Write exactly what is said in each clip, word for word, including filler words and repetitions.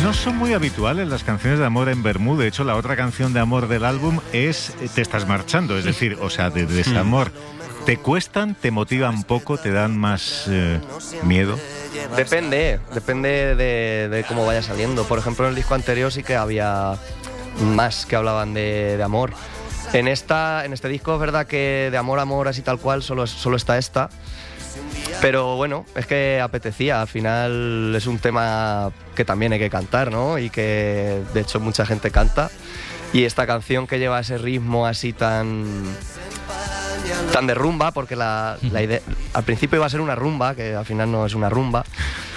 No son muy habituales las canciones de amor en Vermú. De hecho, la otra canción de amor del álbum es Te estás marchando, es decir, o sea, de desamor. ¿Te cuestan, te motivan poco, te dan más eh, miedo? Depende, depende de, de cómo vaya saliendo. Por ejemplo, en el disco anterior sí que había más que hablaban de, de amor. En esta, en este disco es verdad que de amor, amor, así tal cual, solo, solo está esta. Pero bueno, es que apetecía. Al final es un tema que también hay que cantar, ¿no? Y que de hecho mucha gente canta. Y esta canción que lleva ese ritmo así tan... tan de rumba, porque la, la idea, al principio iba a ser una rumba, que al final no es una rumba,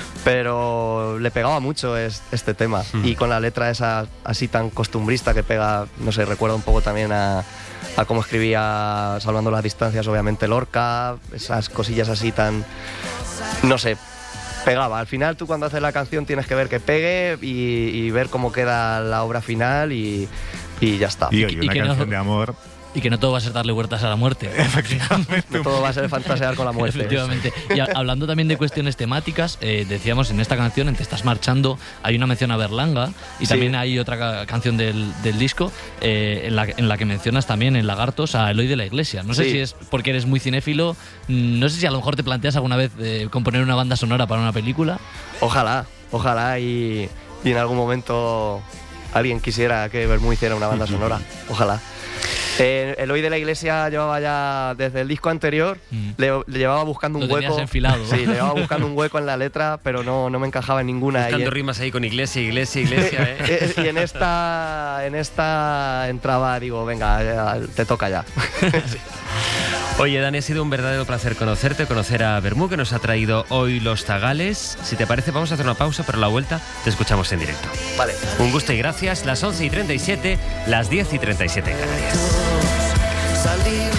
pero le pegaba mucho es, este tema. Mm. Y con la letra esa así tan costumbrista que pega, no sé, recuerda un poco también a, a cómo escribía Salvando las distancias, obviamente, Lorca, esas cosillas así tan... no sé, pegaba. Al final tú cuando haces la canción tienes que ver que pegue y, y ver cómo queda la obra final y, y ya está. Y, oye, una y canción no... de amor... Y que no todo va a ser darle vueltas a la muerte. Efectivamente. No todo va a ser fantasear con la muerte. Efectivamente. Y a, hablando también de cuestiones temáticas, eh, decíamos en esta canción, en Te estás marchando, hay una mención a Berlanga y sí. También hay otra ca- canción del, del disco eh, en, la, en la que mencionas también en Lagartos a Eloy de la Iglesia. No sé sí. si es porque eres muy cinéfilo, no sé si a lo mejor te planteas alguna vez eh, componer una banda sonora para una película. Ojalá, ojalá y, y en algún momento alguien quisiera que Vermú hiciera una banda sonora. Ojalá. Eh, Eloy de la Iglesia llevaba ya desde el disco anterior, mm. le, le llevaba buscando un Lo hueco. Enfilado. Sí, le llevaba buscando un hueco en la letra, pero no, no me encajaba en ninguna. Buscando en, rimas ahí con iglesia, iglesia, iglesia, ¿eh? Y en esta, en esta entraba, digo, venga, te toca ya. Sí. Oye, Dani, ha sido un verdadero placer conocerte, conocer a Vermú, que nos ha traído hoy los Zagales. Si te parece, vamos a hacer una pausa, pero a la vuelta te escuchamos en directo. Vale. Un gusto y gracias. Las once y treinta y siete, las diez y treinta y siete en Canarias. Salir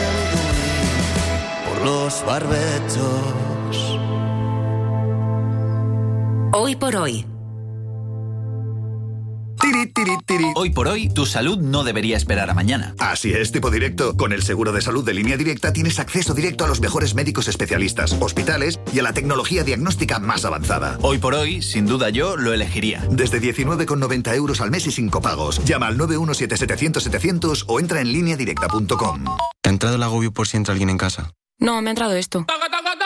corriendo por los barbechos. Hoy por hoy. Tiri, tiri, tiri. Hoy por hoy, tu salud no debería esperar a mañana. Así es, Tipo Directo. Con el seguro de salud de Línea Directa tienes acceso directo a los mejores médicos especialistas, hospitales y a la tecnología diagnóstica más avanzada. Hoy por hoy, sin duda yo lo elegiría. Desde diecinueve con noventa euros al mes y sin copagos. Llama al nueve uno siete setecientos setecientos o entra en línea directa punto com. ¿Te ha entrado el agobio por si entra alguien en casa? No, me ha entrado esto.